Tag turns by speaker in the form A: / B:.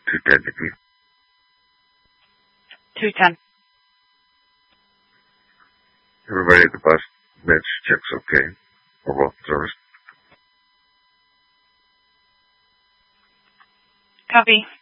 A: 210 degrees.
B: 210.
A: Everybody at the bus meds checks okay. Or well service.
B: Copy.